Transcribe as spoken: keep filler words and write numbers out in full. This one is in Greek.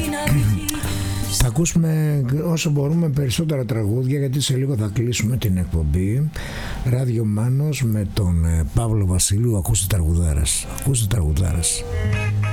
Θα ακούσουμε όσο μπορούμε περισσότερα τραγούδια, γιατί σε λίγο θα κλείσουμε την εκπομπή. Ράδιο Μάνος με τον Παύλο Βασιλείου. Ακούστε τραγουδάρας. Ακούστε τραγουδάρας.